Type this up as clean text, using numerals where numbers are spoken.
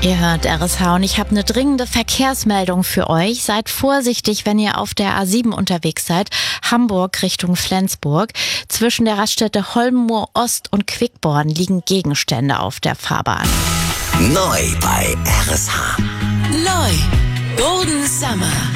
Ihr hört RSH und ich habe eine dringende Verkehrsmeldung für euch. Seid vorsichtig, wenn ihr auf der A7 unterwegs seid. Hamburg Richtung Flensburg. Zwischen der Raststätte Holmenmoor Ost und Quickborn liegen Gegenstände auf der Fahrbahn. Neu bei RSH. Neu. Golden Summer.